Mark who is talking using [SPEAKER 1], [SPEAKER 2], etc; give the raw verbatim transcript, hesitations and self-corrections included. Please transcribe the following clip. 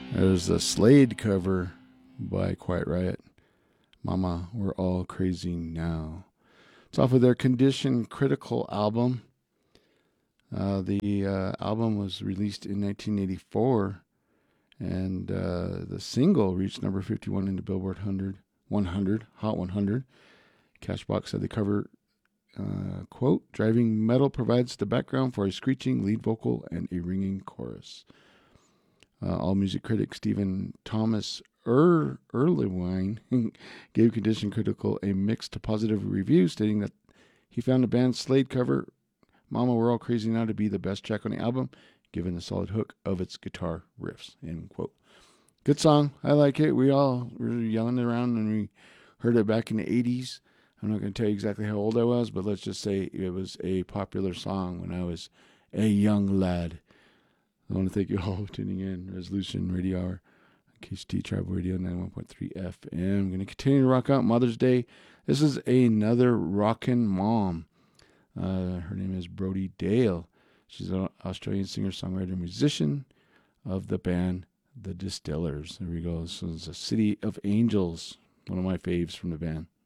[SPEAKER 1] There's a Slade cover by Quiet Riot. Mama, We're All Crazy Now. It's off of their Condition Critical album. Uh, the uh, album was released in nineteen eighty-four, and uh, the single reached number fifty-one in the Billboard one hundred, one hundred Hot one hundred. Cashbox said the cover, uh, quote, driving metal provides the background for a screeching lead vocal and a ringing chorus. Uh, All Music critic Stephen Thomas er- Erlewine gave Condition Critical a mixed to positive review, stating that he found the band's Slade cover, Mama, We're All Crazy Now, to be the best track on the album, given the solid hook of its guitar riffs, end quote. Good song. I like it. We all were yelling around when we heard it back in the eighties. I'm not going to tell you exactly how old I was, but let's just say it was a popular song when I was a young lad. I want to thank you all for tuning in. Resolution Radio Hour, K C T Tribal Radio ninety-one point three F M. I'm going to continue to rock out Mother's Day. This is another rockin' mom. Uh, her name is Brody Dale. She's an Australian singer, songwriter, musician of the band The Distillers. There we go. This is a City of Angels, one of my faves from the band.